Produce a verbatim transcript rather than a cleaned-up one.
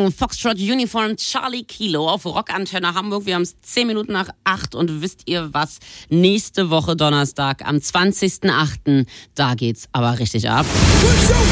Song Foxtrot Uniform Charlie Kilo auf Rockantenne Hamburg. Wir haben es zehn Minuten nach acht und wisst ihr was? Nächste Woche Donnerstag am zwanzigsten achten da geht's aber richtig ab.